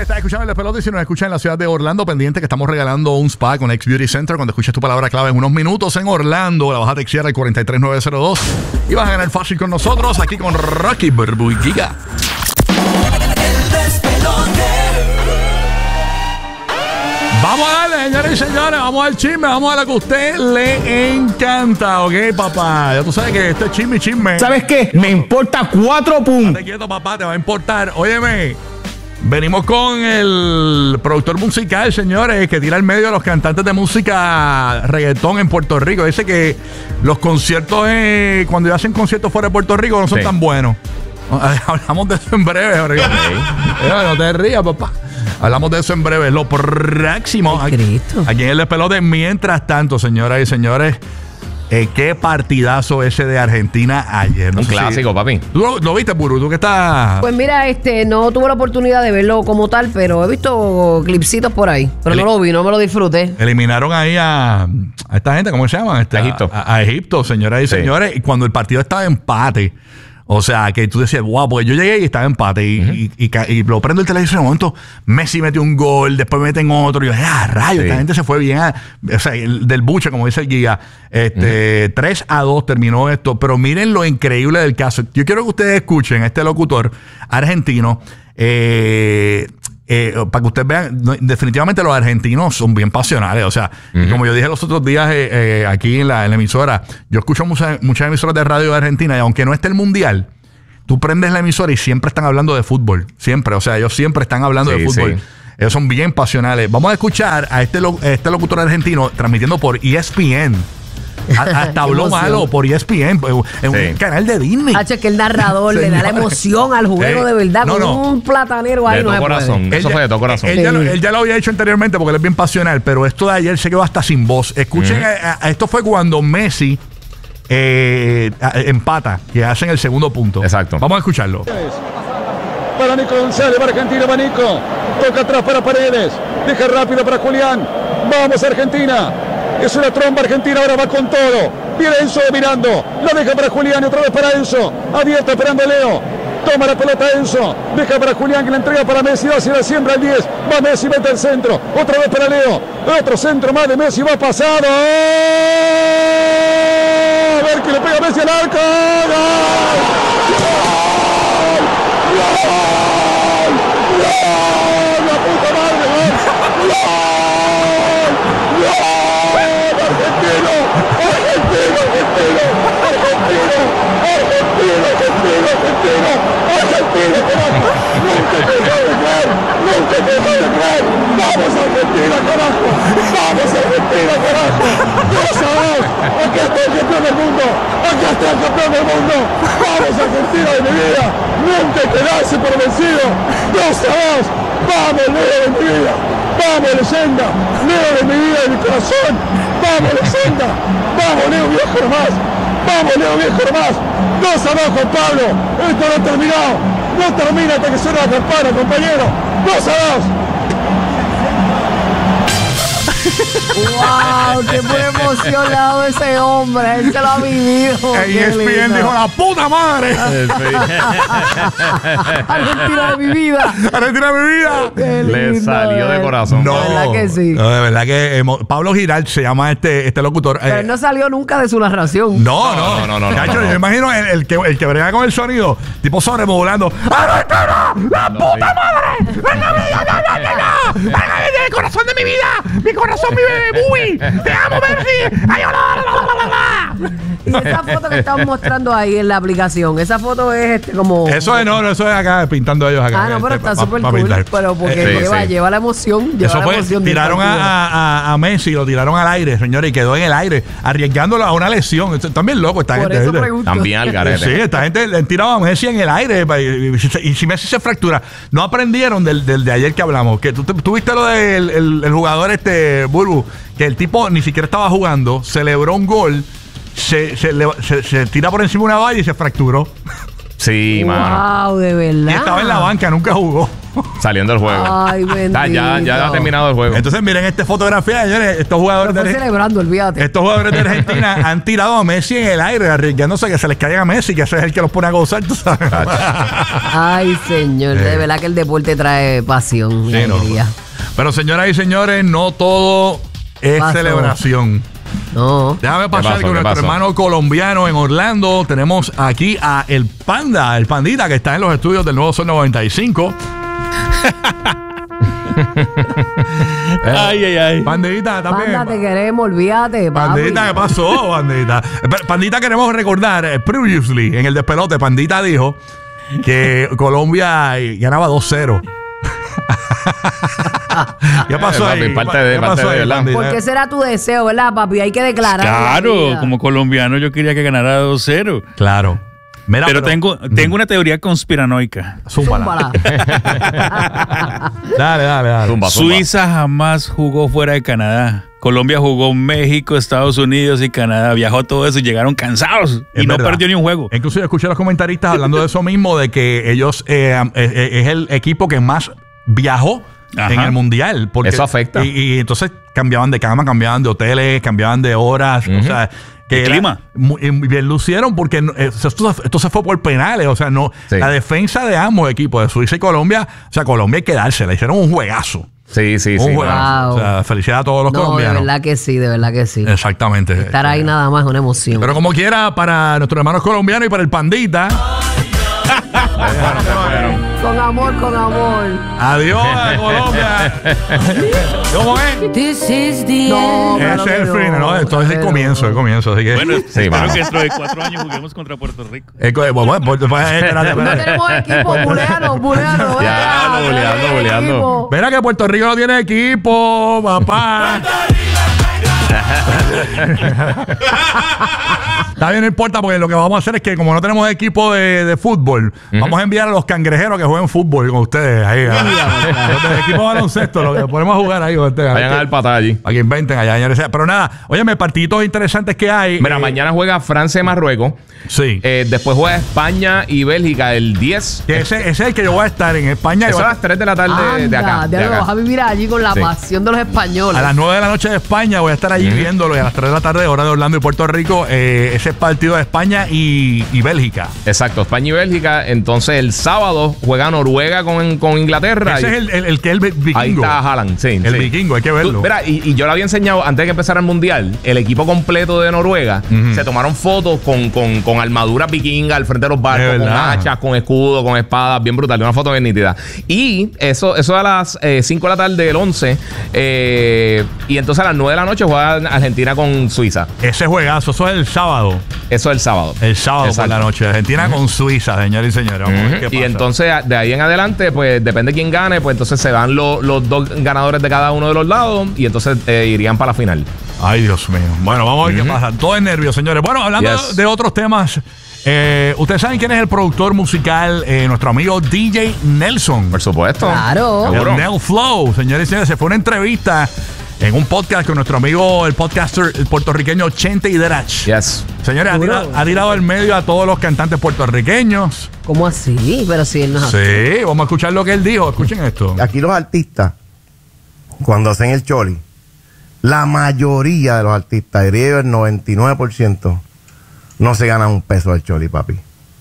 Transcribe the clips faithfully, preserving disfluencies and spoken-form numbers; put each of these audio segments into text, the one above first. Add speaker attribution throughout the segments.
Speaker 1: Estás escuchando el despelote y si nos escuchas en la ciudad de Orlando, pendiente que estamos regalando un spa con X Beauty Center. Cuando escuches tu palabra clave en unos minutos en Orlando, la vas a textear al cuatro tres nueve cero dos y vas a ganar fácil con nosotros aquí con Rocky Burbu y Giga.
Speaker 2: El despelote.
Speaker 1: Vamos a darle, señores y señores, vamos al chisme, vamos a lo que a usted le encanta, ¿ok, papá? Ya tú sabes que esto es chisme y chisme.
Speaker 3: ¿Sabes qué? Me importa cuatro puntos.
Speaker 1: Estate quieto, papá, te va a importar. Óyeme, venimos con el productor musical, señores, que tira al medio a los cantantes de música reggaetón en Puerto Rico. Dice que los conciertos, eh, cuando hacen conciertos fuera de Puerto Rico, no son
Speaker 4: Sí.
Speaker 1: tan buenos. Hablamos de eso en breve. Okay. No te rías, papá. Hablamos de eso en breve. Lo próximo.
Speaker 5: Ay, Cristo.
Speaker 1: Aquí en el despelote. Mientras tanto, señoras y señores, eh, qué partidazo ese de Argentina ayer. No
Speaker 4: Un
Speaker 1: sé si-
Speaker 4: clásico, papi.
Speaker 1: ¿Tú lo, lo viste, Puru? ¿Tú que estás...?
Speaker 5: Pues mira, este, no tuve la oportunidad de verlo como tal, pero he visto clipsitos por ahí. Pero
Speaker 1: El-
Speaker 5: no lo vi, no me lo disfruté.
Speaker 1: Eliminaron ahí a, a esta gente, ¿cómo se llama? Este,
Speaker 4: A Egipto.
Speaker 1: A, a Egipto, señoras y
Speaker 4: Sí.
Speaker 1: señores. Y cuando el partido estaba en empate, o sea, que tú decías, wow, porque yo llegué y estaba en empate. Y, y, y, ca- y lo prendo el televisor y en un momento Messi metió un gol, después meten otro. Y yo, ah, rayos,
Speaker 4: Sí.
Speaker 1: esta gente se fue bien. a- o sea, el- del buche, como dice el guía. Este, tres a dos terminó esto. Pero miren lo increíble del caso. Yo quiero que ustedes escuchen a este locutor argentino. Eh, eh, para que ustedes vean, no, definitivamente los argentinos son bien pasionales. O sea, y como yo dije los otros días eh, eh, aquí en la, en la emisora, yo escucho muchas, muchas emisoras de radio de Argentina y aunque no esté el mundial, tú prendes la emisora y siempre están hablando de fútbol. Siempre. O sea, ellos siempre están hablando
Speaker 4: Sí,
Speaker 1: de fútbol.
Speaker 4: sí.
Speaker 1: Ellos son bien pasionales. Vamos a escuchar a este, lo- este locutor argentino transmitiendo por E S P N. A- Hasta habló
Speaker 5: Emoción.
Speaker 1: malo por E S P N, en un
Speaker 4: Sí.
Speaker 1: canal de Disney.
Speaker 5: Hacho, es que el narrador le da la
Speaker 1: Señores.
Speaker 5: emoción al juego
Speaker 1: Eh,
Speaker 5: de verdad,
Speaker 1: no,
Speaker 5: con
Speaker 1: no.
Speaker 5: un platanero ahí
Speaker 4: De
Speaker 5: no
Speaker 4: todo
Speaker 5: se
Speaker 4: corazón.
Speaker 5: puede.
Speaker 4: Eso
Speaker 1: Él
Speaker 4: fue
Speaker 1: ya-
Speaker 4: de todo corazón.
Speaker 1: Él ya, lo,
Speaker 5: Sí.
Speaker 1: él ya lo había hecho anteriormente porque él es bien pasional, pero esto de ayer se quedó hasta sin voz. Escuchen, a- a- esto fue cuando Messi eh, a- empata, que hacen el segundo punto.
Speaker 4: Exacto.
Speaker 1: Vamos a escucharlo.
Speaker 6: Para Nico González, para Argentina, va Nico. Toca atrás para Paredes. Deja rápido para Julián. Vamos Argentina. Es una tromba Argentina, ahora va con todo. Viene Enzo mirando. La deja para Julián y otra vez para Enzo. Abierta esperando a Leo. Toma la pelota Enzo. Deja para Julián que la entrega para Messi. Va hacia la siembra el diez. Va Messi, mete el centro. Otra vez para Leo. Otro centro más de Messi. Va pasado. A ver que le pega Messi al arco. ¡La puta madre! ¡Gol! ¡Gol! ¡Argentino! ¡Argentino! ¡Argentino! ¡Argentino! ¡Argentino! ¡Argentino! ¡Argentino! ¡Argentino! ¡Carajo! ¡Nunca te voy a creer! ¡Nunca te voy a creer! ¡Vamos Argentina, carajo! ¡Vamos Argentina, carajo! ¡dos a dos! ¡Aquí está el campeón del mundo! ¡Aquí está el campeón del mundo! ¡Vamos Argentina de mi vida! ¡Nunca quedarse por vencido! ¡dos a dos! ¡Vamos, Leo de mi vida! ¡Vamos, leyenda! ¡Leo de mi vida, de mi corazón! ¡Vamos, leyenda! ¡Vamos, Leo viejo nomás! ¡Vamos, Leo viejo nomás! ¡dos a dos, Juan Pablo! ¡Esto no ha terminado! ¡No termina hasta que suene la campana, compañero! ¡dos a dos!
Speaker 5: ¡Wow! ¡Qué fue emocionado ese hombre! Él se lo ha vivido.
Speaker 1: E
Speaker 5: ¡Qué
Speaker 1: S P N
Speaker 5: lindo!
Speaker 1: dijo, ¡la puta madre!
Speaker 5: Argentina de mi vida.
Speaker 1: ¡Argentina mi vida!
Speaker 5: Qué
Speaker 4: Le
Speaker 5: lindo,
Speaker 4: salió de
Speaker 5: él.
Speaker 4: corazón.
Speaker 1: No,
Speaker 5: De verdad que sí.
Speaker 1: No, de verdad que emo- Pablo Giral se llama este, este locutor.
Speaker 5: Pero
Speaker 1: Eh,
Speaker 5: él no salió nunca de su narración.
Speaker 1: No, no,
Speaker 4: No, no, no, no,
Speaker 1: Chacho,
Speaker 4: no, no.
Speaker 1: yo imagino el, el que, el que brega con el sonido, tipo sobrevolando. ¡Argentina! ¡La
Speaker 4: No,
Speaker 1: puta
Speaker 4: sí.
Speaker 1: madre! ¡Venga, venga, venga, venga! ¡Venga, el corazón de mi vida! ¡Mi corazón, mi bebé! ¡Uy! ¡Te amo, Messi! ¡Ay, la, la, la, la, la!
Speaker 5: Y esa foto que estamos mostrando ahí en la aplicación, esa foto es este como...
Speaker 1: Eso es, no, no, eso es acá, pintando ellos acá.
Speaker 5: Ah, no, pero
Speaker 1: Este,
Speaker 5: está
Speaker 1: pa-
Speaker 5: súper
Speaker 1: pa-
Speaker 5: cool.
Speaker 1: pintar.
Speaker 5: Pero porque
Speaker 1: Eh,
Speaker 4: sí,
Speaker 5: lleva,
Speaker 4: sí.
Speaker 5: lleva la emoción. Lleva
Speaker 1: Eso
Speaker 5: la
Speaker 1: fue,
Speaker 5: emoción del
Speaker 1: tiraron
Speaker 5: partido.
Speaker 1: a, a, a Messi, lo tiraron al aire, señores, y quedó en el aire, arriesgándolo a una lesión. Esto- También loco esta
Speaker 5: Por
Speaker 1: gente.
Speaker 5: eso
Speaker 1: ¿viste?
Speaker 5: pregunto.
Speaker 4: También al
Speaker 1: Sí,
Speaker 4: garete.
Speaker 1: esta gente le han tirado a Messi en el aire. pa- Y, y- y si Messi se fractura, no aprendieron del, del de ayer que hablamos. Que tú, tú viste lo del el, el jugador este Burbu, que el tipo ni siquiera estaba jugando, celebró un gol, se, se, le- se- se tira por encima de una valla y se fracturó.
Speaker 4: Sí, mano.
Speaker 5: Wow, de verdad.
Speaker 1: Y estaba en la banca, nunca jugó.
Speaker 4: Saliendo del juego.
Speaker 5: Ay, bendito.
Speaker 4: Ah, ya, ya ha terminado el juego.
Speaker 1: Entonces, miren esta fotografía, señores. Estos jugadores
Speaker 5: Pero fue
Speaker 1: de
Speaker 5: celebrando, olvídate.
Speaker 1: Estos jugadores de Argentina han tirado a Messi en el aire, arriesgándose que se les caiga a Messi, que ese es el que los pone a gozar, tú sabes.
Speaker 5: Ay, señor, de verdad que el deporte trae pasión y
Speaker 1: Sí, no.
Speaker 5: alegría.
Speaker 1: Pero señoras y señores, no todo es
Speaker 5: Pasó.
Speaker 1: celebración.
Speaker 5: No.
Speaker 1: Déjame pasar
Speaker 4: pasó?
Speaker 1: con
Speaker 4: ¿Qué
Speaker 1: nuestro
Speaker 4: pasó?
Speaker 1: hermano colombiano en Orlando. Tenemos aquí a el Panda, el Pandita, que está en los estudios del Nuevo Sol noventa y cinco.
Speaker 7: Ay, ay, ay.
Speaker 1: Pandita, también.
Speaker 5: Panda, te queremos, olvídate, papi.
Speaker 1: Pandita, ¿qué pasó, Pandita? Pero, Pandita, queremos recordar, eh, previously, en el despelote, Pandita dijo que Colombia eh, ganaba dos cero. ¿Qué pasó
Speaker 4: Papi,
Speaker 1: ahí?
Speaker 4: parte de-
Speaker 1: ¿Qué
Speaker 4: parte
Speaker 1: pasó
Speaker 4: de,
Speaker 1: ahí,
Speaker 4: ¿verdad?
Speaker 1: Pandita?
Speaker 5: ¿Por qué será tu deseo, verdad, papi? Hay que declarar.
Speaker 7: Claro, como colombiano yo quería que ganara dos cero.
Speaker 1: Claro. Mira,
Speaker 7: Pero tengo, tengo una teoría conspiranoica.
Speaker 1: Zúmbala.
Speaker 5: Zúmbala.
Speaker 1: Dale, dale, dale.
Speaker 4: Zumba, zumba.
Speaker 7: Suiza jamás jugó fuera de Canadá. Colombia jugó México, Estados Unidos y Canadá. Viajó todo eso y llegaron cansados.
Speaker 1: Es
Speaker 7: y no
Speaker 1: verdad.
Speaker 7: perdió ni un juego.
Speaker 1: Incluso yo escuché a los comentaristas hablando de eso mismo, de que ellos eh, eh, eh, es el equipo que más viajó
Speaker 7: Ajá.
Speaker 1: en el mundial. Porque,
Speaker 4: Eso afecta.
Speaker 1: Y, y entonces cambiaban de cama, cambiaban de hoteles, cambiaban de horas. O sea, que
Speaker 7: ¿Y
Speaker 1: era
Speaker 7: clima?
Speaker 1: muy- y bien lucieron porque no- eh, esto, esto se fue por penales. O sea, no
Speaker 4: Sí.
Speaker 1: la defensa de ambos equipos, de Suiza y Colombia, o sea, Colombia hay que dársela. Hicieron un juegazo.
Speaker 4: Sí, sí,
Speaker 1: un
Speaker 4: sí.
Speaker 1: juegazo.
Speaker 5: Wow.
Speaker 1: O sea, felicidades a todos los
Speaker 5: No, de
Speaker 1: colombianos.
Speaker 5: verdad que sí, de verdad que sí.
Speaker 1: Exactamente.
Speaker 5: Estar ahí nada más es una emoción.
Speaker 1: Pero como quiera, para nuestros hermanos colombianos y para el Pandita.
Speaker 5: Con amor, con amor.
Speaker 1: Adiós a Colombia. ¿Cómo es?
Speaker 8: This is the
Speaker 5: No,
Speaker 8: end.
Speaker 5: claro
Speaker 1: Ese es
Speaker 5: que
Speaker 1: el
Speaker 5: no,
Speaker 1: fin, ¿no? Esto es el
Speaker 5: pero-
Speaker 1: comienzo, el comienzo. Así que.
Speaker 7: Bueno,
Speaker 4: Sí,
Speaker 7: espero
Speaker 4: vamos.
Speaker 7: que dentro de cuatro años juguemos contra Puerto Rico.
Speaker 1: Eh, co- bueno, bueno, pues, pues, espérate,
Speaker 5: No
Speaker 1: espérate.
Speaker 5: tenemos equipo, buleano, buleano.
Speaker 4: Ya,
Speaker 5: venga,
Speaker 4: buleando,
Speaker 5: no tenemos
Speaker 4: buleando.
Speaker 5: equipo.
Speaker 1: Mira que Puerto Rico no tiene equipo, papá. Está bien, no importa, porque lo que vamos a hacer es que, como no tenemos equipo de, de fútbol, vamos a enviar a los cangrejeros que jueguen fútbol con ustedes. Ahí, a- los del equipo de baloncesto, lo que ponemos a jugar ahí con ustedes.
Speaker 4: Vayan a dar patada allí.
Speaker 1: Para que inventen allá, señores. Pero nada, óyeme, partiditos interesantes que hay.
Speaker 4: Mira,
Speaker 1: Eh,
Speaker 4: mañana juega Francia y Marruecos.
Speaker 1: Sí.
Speaker 4: Eh, después juega España y Bélgica el diez.
Speaker 1: Que ese, ese es el que yo voy a estar en España.
Speaker 4: Eso
Speaker 1: Yo
Speaker 4: a
Speaker 1: voy a-
Speaker 4: las tres de la tarde de acá.
Speaker 5: Anda,
Speaker 4: de
Speaker 5: ya lo
Speaker 4: acá.
Speaker 5: vas a vivir allí con la
Speaker 4: Sí.
Speaker 5: pasión de los españoles.
Speaker 1: A las nueve de la noche de España voy a estar allí viéndolo y a las tres de la tarde, hora de Orlando y Puerto Rico, eh, ese partido de España y, y Bélgica.
Speaker 4: Exacto, España y Bélgica. Entonces el sábado juega Noruega con, con Inglaterra.
Speaker 1: Ese
Speaker 4: y-
Speaker 1: es el, el, el que es el vikingo.
Speaker 4: Ahí está Haaland, sí.
Speaker 1: El
Speaker 4: sí.
Speaker 1: vikingo, hay que verlo.
Speaker 4: Tú, mira, y, y yo le había enseñado antes de que empezara el mundial, el equipo completo de Noruega. Se tomaron fotos con, con, con armaduras vikingas al frente de los
Speaker 1: De
Speaker 4: barcos, con
Speaker 1: verdad.
Speaker 4: hachas, con escudo, con espadas, bien brutal. Una foto bien nítida. Y eso, eso a las eh, cinco de la tarde del once. eh, y entonces a las nueve de la noche juega Argentina con Suiza.
Speaker 1: Ese juegazo, eso es el sábado.
Speaker 4: Eso es el sábado.
Speaker 1: El sábado
Speaker 4: Exacto.
Speaker 1: por la noche. Argentina con Suiza, señores y señores. Vamos a ver qué
Speaker 4: Y
Speaker 1: pasa.
Speaker 4: entonces de ahí en adelante, pues depende quién gane, pues entonces se dan lo- los dos ganadores de cada uno de los lados y entonces eh, irían para la final.
Speaker 1: Ay, Dios mío. Bueno, vamos a ver qué pasa. Todo es nervios, señores. Bueno, hablando
Speaker 4: Yes.
Speaker 1: de, de otros temas, eh, ustedes saben quién es el productor musical, eh, nuestro amigo D J Nelson.
Speaker 4: Por supuesto.
Speaker 5: Claro.
Speaker 4: Seguro.
Speaker 1: El Nel Flow, señores y señores, se fue una entrevista en un podcast con nuestro amigo, el podcaster el puertorriqueño Chente Iderach.
Speaker 4: Yes.
Speaker 1: Señores, ha
Speaker 5: Seguro.
Speaker 1: tirado, ha tirado al medio a todos los cantantes puertorriqueños.
Speaker 5: ¿Cómo así? Pero si él no es así.
Speaker 1: Sí, vamos a escuchar lo que él dijo. Escuchen esto.
Speaker 9: Aquí los artistas, cuando hacen el choli, la mayoría de los artistas, diría yo el noventa y nueve por ciento, no se ganan un peso del choli, papi.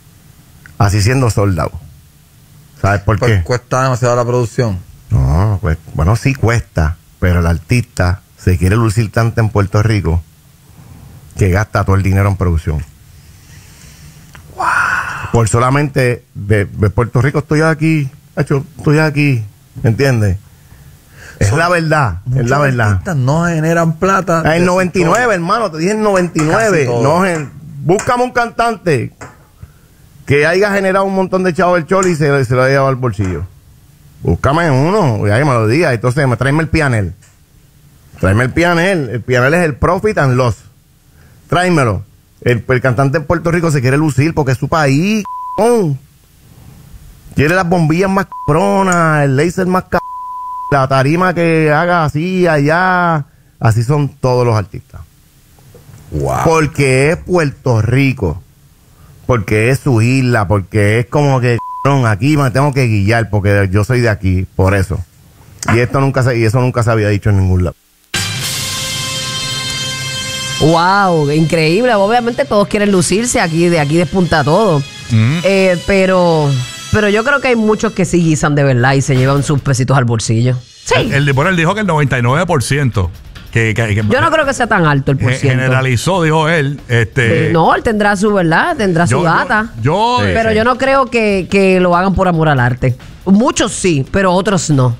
Speaker 9: Así siendo soldado. ¿Sabes por
Speaker 10: Pues
Speaker 9: qué?
Speaker 10: cuesta demasiado la producción.
Speaker 9: No, pues, bueno, sí cuesta, pero el artista se quiere lucir tanto en Puerto Rico que gasta todo el dinero en producción. Por solamente de, de Puerto Rico estoy aquí, hecho, estoy aquí, ¿me entiendes? Es
Speaker 10: Son
Speaker 9: la verdad, es
Speaker 10: Muchos
Speaker 9: la verdad.
Speaker 10: artistas no generan plata.
Speaker 9: Ah,
Speaker 10: de
Speaker 9: el
Speaker 10: su
Speaker 9: noventa y nueve,
Speaker 10: todo.
Speaker 9: hermano, te dije el noventa y nueve.
Speaker 10: Casi todo.
Speaker 9: No, gen- búscame un cantante que haya generado un montón de chavos del choli y se, se lo haya llevado al bolsillo. Búscame uno, ya que me lo diga. Entonces, me tráeme el pianel. Tráeme el pianel. El pianel es el profit and loss. Tráemelo. El, el cantante en Puerto Rico se quiere lucir porque es su país. c******. Quiere las bombillas más cabronas, el laser más cabrón, la tarima que haga así, allá. Así son todos los artistas.
Speaker 10: Wow.
Speaker 9: Porque es Puerto Rico. Porque es su isla. Porque es como que No, aquí me tengo que guiar porque yo soy de aquí, por eso. Y esto nunca se, y eso nunca se había dicho en ningún lado.
Speaker 5: Wow, increíble. Obviamente todos quieren lucirse aquí, de aquí despunta todo.
Speaker 1: Mm.
Speaker 5: Eh, pero, pero yo creo que hay muchos que sí guisan de verdad y se llevan sus pesitos al bolsillo. Sí.
Speaker 1: El, el, bueno, él dijo que el noventa y nueve por ciento. Que, que, que,
Speaker 5: yo no creo que sea tan alto el por
Speaker 1: ge-
Speaker 5: ciento.
Speaker 1: generalizó, dijo él. Este,
Speaker 5: Sí, no, él tendrá su verdad, tendrá
Speaker 1: yo-
Speaker 5: su data.
Speaker 1: Yo, yo-
Speaker 5: pero
Speaker 1: sí.
Speaker 5: yo no creo que, que lo hagan por amor al arte. Muchos sí, pero otros no.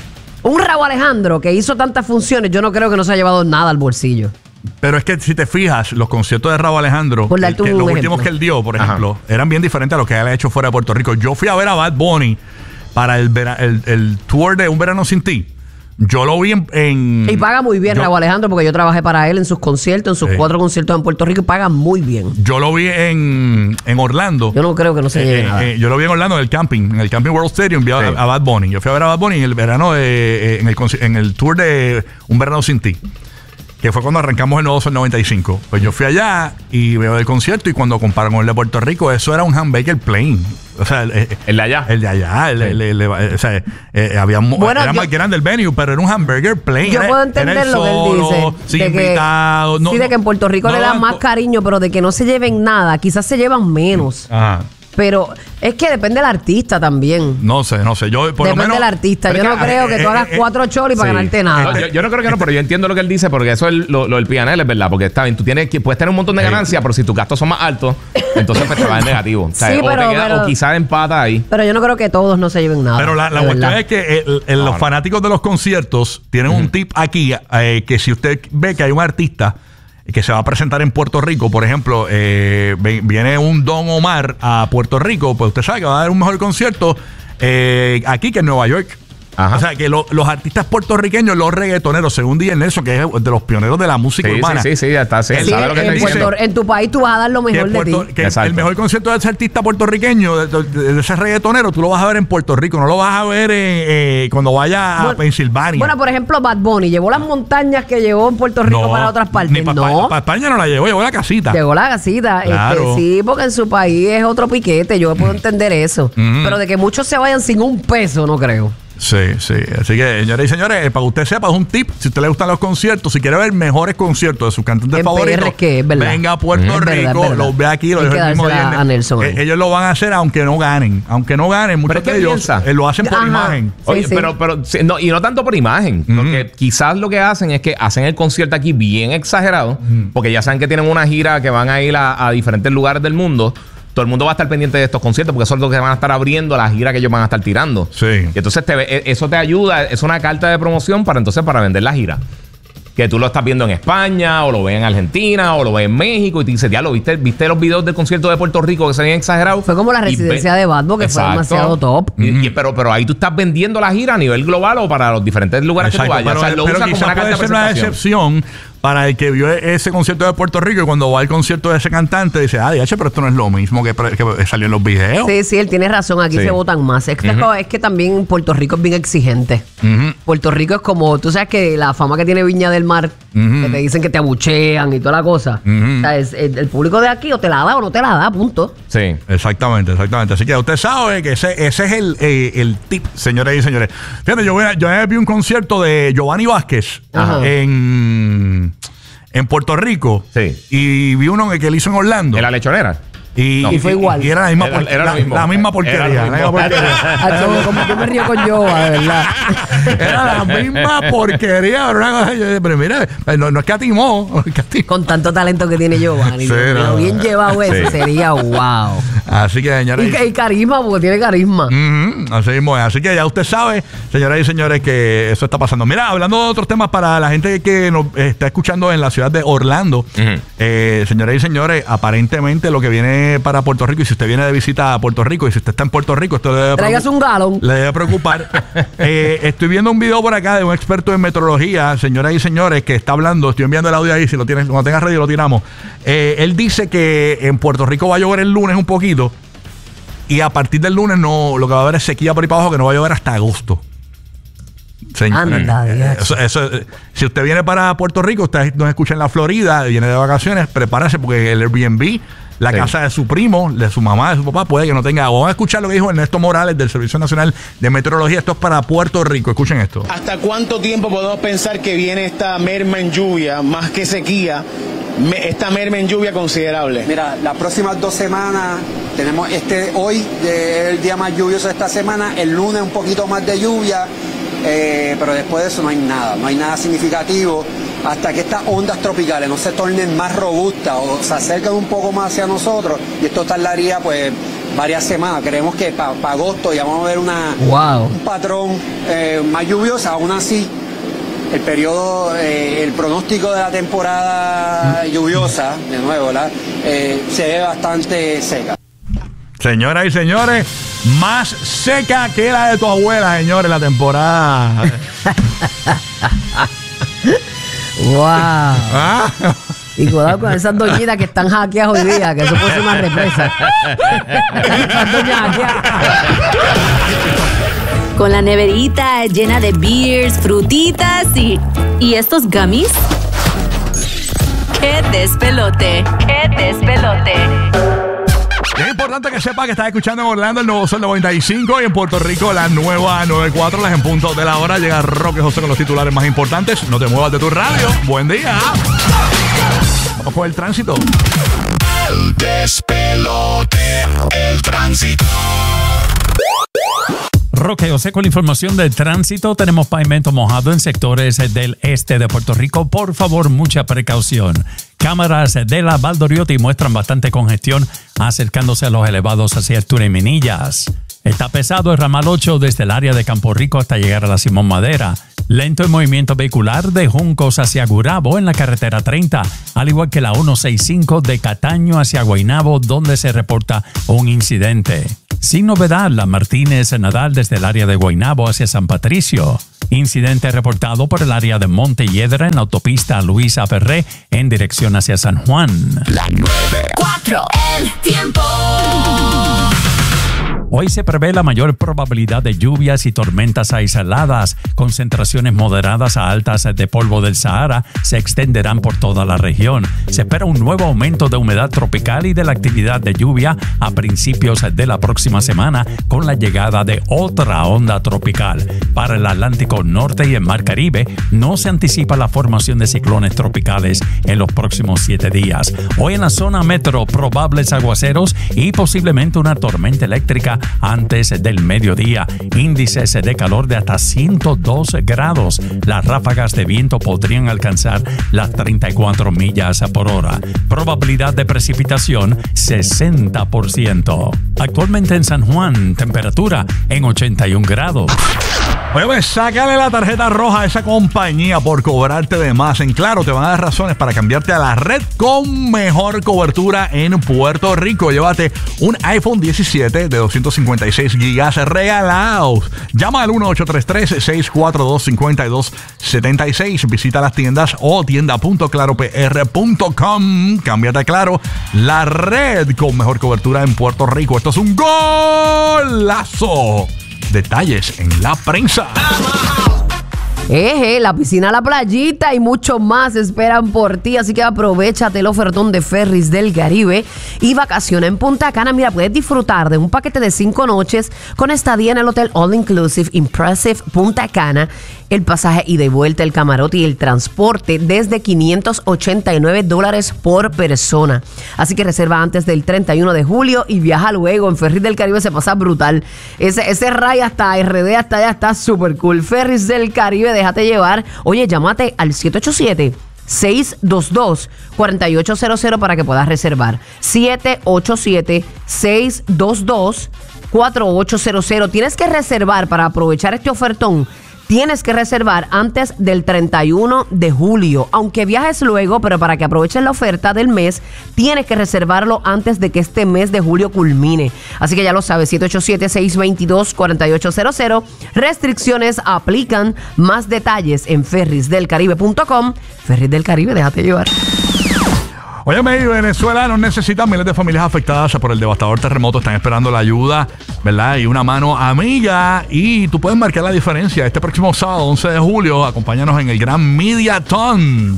Speaker 5: Un Rauw Alejandro que hizo tantas funciones, yo no creo que no se ha llevado nada al bolsillo.
Speaker 1: Pero es que si te fijas, los conciertos de Rauw Alejandro,
Speaker 5: Por
Speaker 1: que-
Speaker 5: darte
Speaker 1: que
Speaker 5: un
Speaker 1: los
Speaker 5: ejemplo.
Speaker 1: últimos que él dio, por
Speaker 4: Ajá.
Speaker 1: ejemplo, eran bien diferentes a lo que él ha hecho fuera de Puerto Rico. Yo fui a ver a Bad Bunny para el, vera- el, el tour de Un Verano Sin Ti. Yo lo vi en... en-
Speaker 5: Y paga muy bien
Speaker 1: yo-
Speaker 5: Rauw Alejandro porque yo trabajé para él en sus conciertos, en sus
Speaker 1: Sí.
Speaker 5: cuatro conciertos en Puerto Rico y paga muy bien.
Speaker 1: Yo lo vi en, en Orlando.
Speaker 5: Yo no creo que no se lleve
Speaker 1: Eh,
Speaker 5: nada.
Speaker 1: eh, yo lo vi en Orlando en el camping, en el Camping World Stadium, vi a,
Speaker 4: Sí.
Speaker 1: a Bad Bunny. Yo fui a ver a Bad Bunny en el verano de, eh, en, el, conci- en el tour de Un Verano Sin Ti, que fue cuando arrancamos el nuevo Sol noventa y cinco. Pues yo fui allá y veo el concierto y cuando comparo con el de Puerto Rico, eso era un hamburger plain. O sea, el, el-
Speaker 4: El de allá.
Speaker 1: el de allá, el, el- el- el- o sea, eh, había mu-
Speaker 5: Bueno,
Speaker 1: era
Speaker 5: yo-
Speaker 1: más grande el venue, pero era un hamburger plain.
Speaker 5: Yo
Speaker 1: Era-
Speaker 5: puedo
Speaker 1: era
Speaker 5: entender
Speaker 1: él
Speaker 5: lo que él
Speaker 1: solo,
Speaker 5: dice.
Speaker 1: sin
Speaker 5: de que-
Speaker 1: invitados. no-
Speaker 5: sí, de que en Puerto Rico
Speaker 1: no
Speaker 5: le dan
Speaker 1: daban
Speaker 5: más
Speaker 1: co-
Speaker 5: cariño, pero de que no se lleven nada. Quizás se llevan menos.
Speaker 1: Ajá.
Speaker 5: Pero es que depende del artista también.
Speaker 1: No sé, no sé. Yo, por lo
Speaker 5: Depende
Speaker 1: menos.
Speaker 5: del artista.
Speaker 1: Pero
Speaker 5: Yo
Speaker 1: es
Speaker 5: no creo que
Speaker 1: eh,
Speaker 5: tú hagas
Speaker 1: eh,
Speaker 5: cuatro choris para
Speaker 4: Sí.
Speaker 5: ganarte nada.
Speaker 4: No, yo, yo no creo que no, pero yo entiendo lo que él dice, porque eso es lo, lo del pianel, es verdad. Porque está bien, tú tienes que puedes tener un montón de
Speaker 1: Sí.
Speaker 4: ganancias, pero si tus gastos son más altos, entonces pues te va en negativo. O, sea,
Speaker 5: Sí,
Speaker 4: o,
Speaker 5: pero-
Speaker 4: te queda-
Speaker 5: pero-
Speaker 4: o quizás empata ahí.
Speaker 5: Pero yo no creo que todos no se lleven nada.
Speaker 1: Pero la, la
Speaker 5: de
Speaker 1: cuestión
Speaker 5: verdad.
Speaker 1: es que el- el-
Speaker 4: No,
Speaker 1: los
Speaker 4: no.
Speaker 1: fanáticos de los conciertos tienen un tip aquí eh, que si usted ve que hay un artista que se va a presentar en Puerto Rico, por ejemplo, eh, ve- viene un Don Omar a Puerto Rico, pues usted sabe que va a dar un mejor concierto eh, aquí que en Nueva York.
Speaker 4: Ajá.
Speaker 1: O sea, que lo- los artistas puertorriqueños, los reggaetoneros, según D J Nelson, que es de los pioneros de la música
Speaker 4: Sí,
Speaker 1: urbana.
Speaker 4: sí, sí, sí, ya está. Sí,
Speaker 1: Él
Speaker 5: Sí,
Speaker 4: sabe lo que
Speaker 5: en,
Speaker 4: está
Speaker 1: dice-
Speaker 4: diciendo.
Speaker 5: Puerto- en tu país tú vas a dar lo
Speaker 1: que,
Speaker 5: mejor de
Speaker 1: Puerto-
Speaker 5: ti.
Speaker 1: que
Speaker 4: Exacto.
Speaker 1: el mejor concierto de ese artista puertorriqueño, de, de- de ese reggaetonero, tú lo vas a ver en Puerto Rico, no lo vas a ver eh, eh, cuando vaya a
Speaker 5: Bueno,
Speaker 1: Pensilvania.
Speaker 5: Bueno, por ejemplo, Bad Bunny llevó las montañas que llevó en Puerto Rico
Speaker 1: No,
Speaker 5: para otras partes.
Speaker 1: Ni para
Speaker 5: no.
Speaker 1: España no la llevó, llevó la casita.
Speaker 5: Llegó la casita.
Speaker 1: Claro.
Speaker 5: Este, sí, porque en su país es otro piquete. Yo puedo entender eso.
Speaker 1: Ujú.
Speaker 5: Pero de que muchos se vayan sin un peso, no creo.
Speaker 1: Sí, sí. Así que, señores y señores, eh, para que usted sepa, es un tip. Si a usted le gustan los conciertos, si quiere ver mejores conciertos de sus cantantes
Speaker 5: En
Speaker 1: favoritos,
Speaker 5: P R es que es verdad.
Speaker 1: venga a Puerto
Speaker 5: Es verdad,
Speaker 1: Rico,
Speaker 5: es verdad.
Speaker 1: los ve aquí, los
Speaker 5: Hay
Speaker 1: ve
Speaker 5: que
Speaker 1: el mismo
Speaker 5: dársela
Speaker 1: viernes.
Speaker 5: a Nelson
Speaker 1: Eh,
Speaker 5: ahí.
Speaker 1: ellos lo van a hacer aunque no ganen. Aunque no ganen, muchos
Speaker 4: Pero es que
Speaker 1: de ellos
Speaker 4: piensa.
Speaker 1: eh, lo hacen por
Speaker 5: Ajá.
Speaker 1: imagen.
Speaker 5: Sí,
Speaker 4: Oye,
Speaker 5: sí.
Speaker 4: pero, pero sí, no, y no tanto por imagen, porque quizás lo que hacen es que hacen el concierto aquí bien exagerado, porque ya saben que tienen una gira que van a ir a, a diferentes lugares del mundo. Todo el mundo va a estar pendiente de estos conciertos porque eso es lo que van a estar abriendo la gira que ellos van a estar tirando.
Speaker 1: Sí.
Speaker 4: Y entonces te, ve- eso te ayuda, es una carta de promoción para entonces para vender la gira. Que tú lo estás viendo en España, o lo ves en Argentina, o lo ves en México, y te dices, ya lo viste, viste los videos del concierto de Puerto Rico que se habían exagerado.
Speaker 5: Fue como la
Speaker 4: Y
Speaker 5: residencia
Speaker 4: ve-
Speaker 5: de Bad Bunny, que fue
Speaker 4: Exacto.
Speaker 5: demasiado top.
Speaker 4: Y- y- pero, pero ahí tú estás vendiendo la gira a nivel global o para los diferentes lugares
Speaker 1: Exacto,
Speaker 4: que tú vayas.
Speaker 1: pero,
Speaker 4: O sea, lo
Speaker 1: pero
Speaker 4: usas como
Speaker 1: quizás
Speaker 4: una carta
Speaker 1: puede
Speaker 4: de
Speaker 1: ser una
Speaker 4: presentación.
Speaker 1: excepción para el que vio ese concierto de Puerto Rico y cuando va al concierto de ese cantante dice, ah, D H, pero esto no es lo mismo que, pre- que salió en los videos.
Speaker 5: Sí, sí, él tiene razón. Aquí
Speaker 4: Sí.
Speaker 5: se votan más. Es que, es que también Puerto Rico es bien exigente.
Speaker 1: Ujú.
Speaker 5: Puerto Rico es como, tú sabes que la fama que tiene Viña del Mar,
Speaker 1: Ujú.
Speaker 5: que te dicen que te abuchean y toda la cosa.
Speaker 1: Ujú.
Speaker 5: O sea, es- el, el público de aquí o te la da o no te la da, punto.
Speaker 4: Sí.
Speaker 1: Exactamente, exactamente. Así que usted sabe que ese, ese es el, eh, el tip, señores y señores. Fíjate, yo, voy a- yo vi un concierto de Giovanni Vázquez
Speaker 5: Ajá.
Speaker 1: en, en Puerto Rico.
Speaker 4: Sí.
Speaker 1: Y vi uno que él hizo en Orlando.
Speaker 4: ¿En la lechonera?
Speaker 1: Y,
Speaker 4: No.
Speaker 5: Y fue igual.
Speaker 1: Y era la misma,
Speaker 4: Era-
Speaker 1: por-
Speaker 4: era lo
Speaker 1: la-
Speaker 4: mismo.
Speaker 1: la misma porquería.
Speaker 4: Era lo
Speaker 1: la misma
Speaker 4: mismo.
Speaker 1: porquería.
Speaker 5: Ah, yo, como yo me río con Yoba, de verdad.
Speaker 1: Era la misma porquería. Pero, una cosa, yo dije, pero mira, no, no es que atimó. No es que atimó.
Speaker 5: Con tanto talento que tiene Giovanni.
Speaker 1: Sí,
Speaker 5: Dios mío,
Speaker 1: no.
Speaker 5: bien llevado ese
Speaker 4: Sí.
Speaker 5: sería wow.
Speaker 1: Así que, señores.
Speaker 5: Y, que- y carisma, porque tiene carisma.
Speaker 1: Ujú, así mismo es. Así que ya usted sabe, señoras y señores, que eso está pasando. Mira, hablando de otros temas para la gente que nos eh, está escuchando en la ciudad de Orlando, eh, señoras y señores, aparentemente lo que viene para Puerto Rico, y si usted viene de visita a Puerto Rico, y si usted está en Puerto Rico, esto le debe,
Speaker 5: Traigas
Speaker 1: preocup-
Speaker 5: un galón.
Speaker 1: le debe preocupar. Eh, estoy viendo un video por acá de un experto en meteorología, señoras y señores, que está hablando, estoy enviando el audio ahí, si lo tienes, cuando tengas ready lo tiramos. Eh, él dice que en Puerto Rico va a llover el lunes un poquito. Y a partir del lunes no, lo que va a haber es sequía por ahí para abajo, que no va a llover hasta agosto. Señor,
Speaker 5: Anda,
Speaker 1: eh,
Speaker 5: Dios.
Speaker 1: eso, eso, eh, si usted viene para Puerto Rico, usted nos escucha en la Florida, viene de vacaciones, prepárese porque el Airbnb, la
Speaker 4: Sí.
Speaker 1: casa de su primo, de su mamá, de su papá, puede que no tenga agua. Vamos a escuchar lo que dijo Ernesto Morales del Servicio Nacional de Meteorología. Esto es para Puerto Rico. Escuchen esto.
Speaker 8: ¿Hasta cuánto tiempo podemos pensar que viene esta merma en lluvia, más que sequía, me- esta merma en lluvia considerable?
Speaker 11: Mira, las próximas dos semanas tenemos este hoy eh, el día más lluvioso de esta semana, el lunes un poquito más de lluvia, eh, pero después de eso no hay nada, no hay nada significativo hasta que estas ondas tropicales no se tornen más robustas o se acerquen un poco más hacia nosotros, y esto tardaría pues varias semanas. Creemos que para agosto ya vamos a ver una,
Speaker 5: Wow.
Speaker 11: un patrón eh, más lluvioso. Aún así el periodo, eh, el pronóstico de la temporada lluviosa, de nuevo, ¿verdad? Eh, se ve bastante seca.
Speaker 1: Señoras y señores, más seca que la de tu abuela, señores, la temporada.
Speaker 5: Wow.
Speaker 1: Ah.
Speaker 5: Y cuidado con esas doñitas que están hackeadas hoy día, que eso puede ser una represa. Esas doñas hackeadas.
Speaker 12: Con la neverita llena de beers, frutitas y... ¿Y estos gummies? ¡Qué despelote! ¡Qué despelote!
Speaker 1: Es importante que sepa que estás escuchando en Orlando el nuevo Sol noventa y cinco y en Puerto Rico la nueva noventa y cuatro, las en punto de la hora. Llega Roque José con los titulares más importantes. No te muevas de tu radio. Buen día. Vamos con el tránsito.
Speaker 2: El despelote, el tránsito.
Speaker 13: Roque José con la información del tránsito. Tenemos pavimento mojado en sectores del este de Puerto Rico. Por favor, mucha precaución. Cámaras de la Valdoriotti muestran bastante congestión acercándose a los elevados hacia el túnel Minillas. Está pesado el ramal ocho desde el área de Campo Rico hasta llegar a la Simón Madera. Lento el movimiento vehicular de Juncos hacia Gurabo en la carretera treinta, al igual que la ciento sesenta y cinco de Cataño hacia Guaynabo, donde se reporta un incidente. Sin novedad, la Martínez Nadal desde el área de Guaynabo hacia San Patricio. Incidente reportado por el área de Monte Hiedra en la autopista Luisa Ferré en dirección hacia San Juan.
Speaker 2: La nueve.
Speaker 12: Cuatro, el tiempo.
Speaker 13: Hoy se prevé la mayor probabilidad de lluvias y tormentas aisladas. Concentraciones moderadas a altas de polvo del Sahara se extenderán por toda la región. Se espera un nuevo aumento de humedad tropical y de la actividad de lluvia a principios de la próxima semana con la llegada de otra onda tropical. Para el Atlántico Norte y el Mar Caribe no se anticipa la formación de ciclones tropicales en los próximos siete días. Hoy en la zona metro probables aguaceros y posiblemente una tormenta eléctrica antes del mediodía. Índices de calor de hasta ciento dos grados. Las ráfagas de viento podrían alcanzar las treinta y cuatro millas por hora. Probabilidad de precipitación sesenta por ciento. Actualmente en San Juan, temperatura en ochenta y un grados.
Speaker 1: Oye, pues sácale la tarjeta roja a esa compañía por cobrarte de más. En Claro te van a dar razones para cambiarte a la red con mejor cobertura en Puerto Rico. Llévate un iPhone diecisiete de doscientos cincuenta y seis gigas regalados. Llama al uno ocho tres tres, seis cuatro dos, cinco dos siete seis. Visita las tiendas o tienda punto claro p r punto com. Cámbiate a Claro, la red con mejor cobertura en Puerto Rico. Esto es un golazo. Detalles en la prensa.
Speaker 5: Eje, la piscina, la playita y mucho más esperan por ti. Así que aprovechate el ofertón de Ferris del Caribe y vacaciona en Punta Cana. Mira, puedes disfrutar de un paquete de cinco noches con estadía en el hotel All Inclusive Impressive Punta Cana, el pasaje ida y vuelta, el camarote y el transporte desde quinientos ochenta y nueve dólares por persona. Así que reserva antes del treinta y uno de julio y viaja luego. En Ferris del Caribe se pasa brutal. Ese, ese ray hasta R D hasta allá está súper cool. Ferris del Caribe, déjate llevar. Oye, llámate al siete ocho siete, seis dos dos, cuatro ocho cero cero para que puedas reservar. siete ocho siete, seis dos dos, cuatro ocho cero cero. Tienes que reservar para aprovechar este ofertón. Tienes que reservar antes del treinta y uno de julio, aunque viajes luego, pero para que aproveches la oferta del mes, tienes que reservarlo antes de que este mes de julio culmine. Así que ya lo sabes, siete ocho siete, seis dos dos, cuatro ocho cero cero. Restricciones aplican. Más detalles en ferris del caribe punto com. Ferris del Caribe, déjate llevar.
Speaker 1: Oye, Venezuela no necesita miles de familias afectadas por el devastador terremoto. Están esperando la ayuda, ¿verdad? Y una mano amiga. Y tú puedes marcar la diferencia. Este próximo sábado, once de julio, acompáñanos en el Gran Mediathon.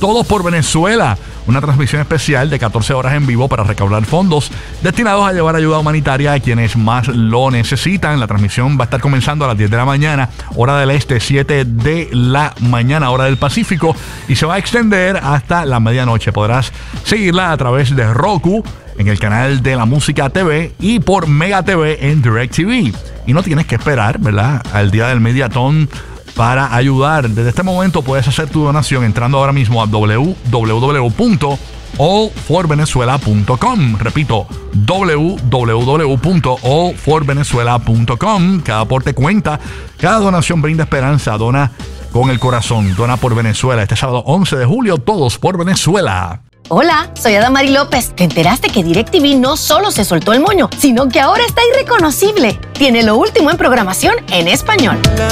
Speaker 1: Todos por Venezuela, una transmisión especial de catorce horas en vivo para recaudar fondos destinados a llevar ayuda humanitaria a quienes más lo necesitan. La transmisión va a estar comenzando a las diez de la mañana, hora del este, siete de la mañana, hora del Pacífico, y se va a extender hasta la medianoche. Podrás seguirla a través de Roku, en el canal de La Música T V y por Mega T V en DirecTV. Y no tienes que esperar, ¿verdad?, al día del Mediatón para ayudar. Desde este momento puedes hacer tu donación entrando ahora mismo a w w w punto all for venezuela punto com. Repito, w w w punto all for venezuela punto com. Cada aporte cuenta, cada donación brinda esperanza. Dona con el corazón, dona por Venezuela. Este sábado once de julio, todos por Venezuela.
Speaker 14: Hola, soy Adamari López. ¿Te enteraste que DirecTV no solo se soltó el moño, sino que ahora está irreconocible? Tiene lo último en programación en español.